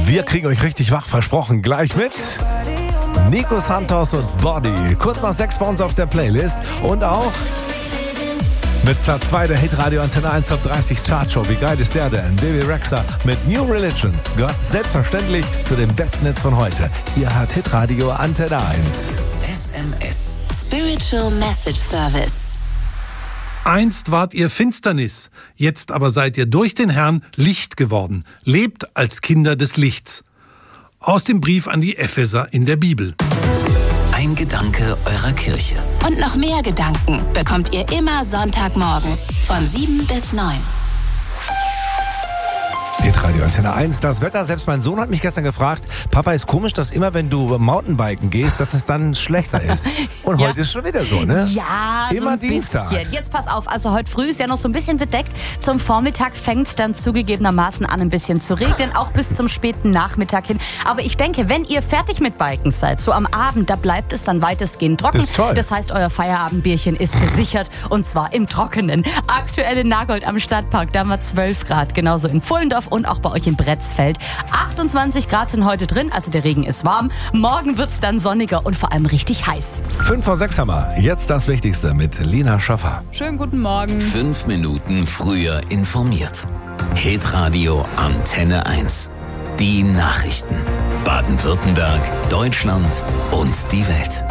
Wir kriegen euch richtig wach, versprochen. Gleich mit Nico Santos und Body. Kurz nach 6 bei uns auf der Playlist. Und auch mit Platz 2 der Hitradio Antenne 1 Top 30 Chartshow. Wie geil ist der denn? Bebe Rexha mit New Religion gehört selbstverständlich zu den besten Hits von heute. Ihr hört Hitradio Antenne 1. SMS. Spiritual Message Service. Einst wart ihr Finsternis, jetzt aber seid ihr durch den Herrn Licht geworden. Lebt als Kinder des Lichts. Aus dem Brief an die Epheser in der Bibel. Ein Gedanke eurer Kirche. Und noch mehr Gedanken bekommt ihr immer Sonntagmorgens von 7 bis 9. Hitradio Antenne 1, das Wetter. Selbst mein Sohn hat mich gestern gefragt, Papa, ist komisch, dass immer, wenn du Mountainbiken gehst, dass es dann schlechter ist. Und heute ist schon wieder so, ne? Ja, immer so ein Dienstag. bisschen. Jetzt pass auf, also heute früh ist ja noch so ein bisschen bedeckt. Zum Vormittag fängt es dann zugegebenermaßen an, ein bisschen zu regnen, auch bis zum späten Nachmittag hin. Aber ich denke, wenn ihr fertig mit Biken seid, so am Abend, da bleibt es dann weitestgehend trocken. Das ist toll. Das heißt, euer Feierabendbierchen ist gesichert und zwar im Trockenen. Aktuell in Nagold am Stadtpark, da haben wir 12 Grad, genauso in Pfullendorf und auch bei euch in Bretzfeld. 28 Grad sind heute drin, also der Regen ist warm. Morgen wird es dann sonniger und vor allem richtig heiß. 5 vor 6 haben wir. Jetzt das Wichtigste mit Lena Schaffer. Schönen guten Morgen. 5 Minuten früher informiert. Hitradio Antenne 1. Die Nachrichten. Baden-Württemberg, Deutschland und die Welt.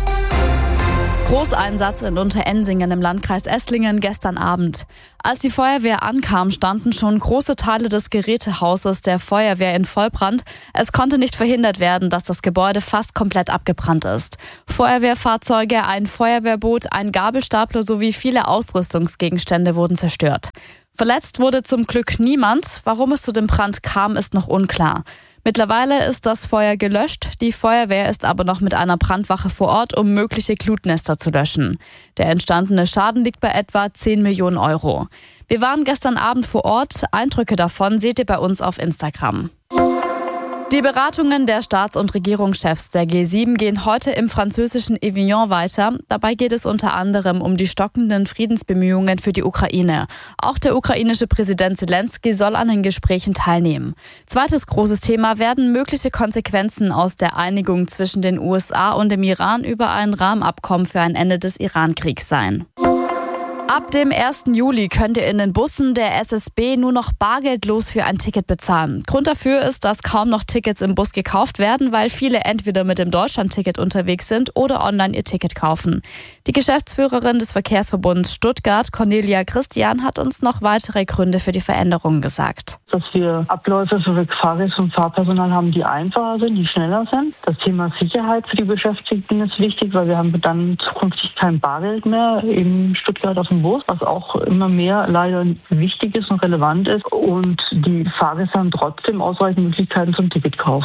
Großeinsatz in Unterensingen im Landkreis Esslingen gestern Abend. Als die Feuerwehr ankam, standen schon große Teile des Gerätehauses der Feuerwehr in Vollbrand. Es konnte nicht verhindert werden, dass das Gebäude fast komplett abgebrannt ist. Feuerwehrfahrzeuge, ein Feuerwehrboot, ein Gabelstapler sowie viele Ausrüstungsgegenstände wurden zerstört. Verletzt wurde zum Glück niemand. Warum es zu dem Brand kam, ist noch unklar. Mittlerweile ist das Feuer gelöscht. Die Feuerwehr ist aber noch mit einer Brandwache vor Ort, um mögliche Glutnester zu löschen. Der entstandene Schaden liegt bei etwa 10 Millionen Euro. Wir waren gestern Abend vor Ort. Eindrücke davon seht ihr bei uns auf Instagram. Die Beratungen der Staats- und Regierungschefs der G7 gehen heute im französischen Avignon weiter. Dabei geht es unter anderem um die stockenden Friedensbemühungen für die Ukraine. Auch der ukrainische Präsident Zelensky soll an den Gesprächen teilnehmen. Zweites großes Thema werden mögliche Konsequenzen aus der Einigung zwischen den USA und dem Iran über ein Rahmenabkommen für ein Ende des Iran-Kriegs sein. Ab dem 1. Juli könnt ihr in den Bussen der SSB nur noch bargeldlos für ein Ticket bezahlen. Grund dafür ist, dass kaum noch Tickets im Bus gekauft werden, weil viele entweder mit dem Deutschland-Ticket unterwegs sind oder online ihr Ticket kaufen. Die Geschäftsführerin des Verkehrsverbunds Stuttgart, Cornelia Christian, hat uns noch weitere Gründe für die Veränderungen gesagt. Dass wir Abläufe für Fahrgäste und Fahrpersonal haben, die einfacher sind, die schneller sind. Das Thema Sicherheit für die Beschäftigten ist wichtig, weil wir haben dann zukünftig kein Bargeld mehr in Stuttgart auf dem Bus, was auch immer mehr leider wichtig ist und relevant ist. Und die Fahrgäste haben trotzdem ausreichend Möglichkeiten zum Ticketkauf.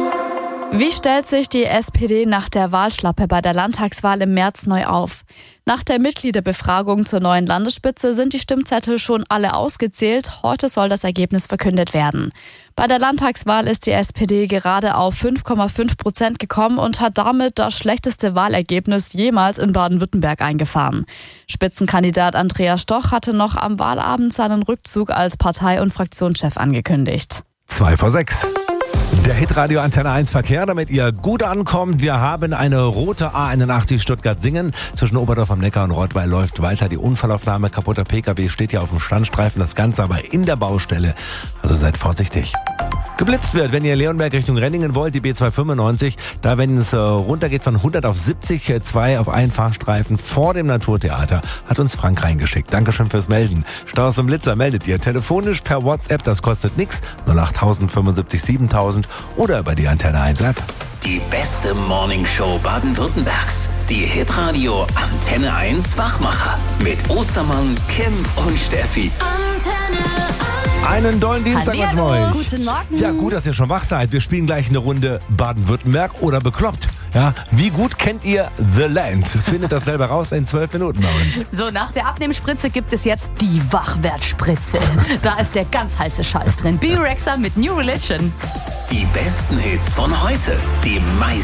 Wie stellt sich die SPD nach der Wahlschlappe bei der Landtagswahl im März neu auf? Nach der Mitgliederbefragung zur neuen Landesspitze sind die Stimmzettel schon alle ausgezählt. Heute soll das Ergebnis verkündet werden. Bei der Landtagswahl ist die SPD gerade auf 5,5% gekommen und hat damit das schlechteste Wahlergebnis jemals in Baden-Württemberg eingefahren. Spitzenkandidat Andreas Stoch hatte noch am Wahlabend seinen Rückzug als Partei- und Fraktionschef angekündigt. 2 vor 6. Der Hitradio Antenne 1 Verkehr, damit ihr gut ankommt. Wir haben eine rote A81 Stuttgart-Singen. Zwischen Oberdorf am Neckar und Rottweil läuft weiter die Unfallaufnahme. Kaputter PKW steht hier auf dem Standstreifen. Das Ganze aber in der Baustelle. Also seid vorsichtig. Geblitzt wird, wenn ihr Leonberg Richtung Renningen wollt, die B295. Da, wenn es runtergeht von 100 auf 70, 2 auf einen Fahrstreifen vor dem Naturtheater, hat uns Frank reingeschickt. Dankeschön fürs Melden. Staus und Blitzer meldet ihr telefonisch per WhatsApp, das kostet nichts. 08000 75 7000 oder über die Antenne 1 App. Die beste Morningshow Baden-Württembergs. Die Hitradio Antenne 1 Wachmacher. Mit Ostermann, Kim und Steffi. Antenne 1. Einen dollen Dienstag mit euch. Guten Morgen. Ja, gut, dass ihr schon wach seid. Wir spielen gleich eine Runde Baden-Württemberg oder bekloppt. Ja, wie gut kennt ihr The Land? Findet das selber raus in 12 Minuten bei uns. So, nach der Abnehmspritze gibt es jetzt die Wachwertspritze. Da ist der ganz heiße Scheiß drin. Bebe Rexha mit New Religion. Die besten Hits von heute. Die meisten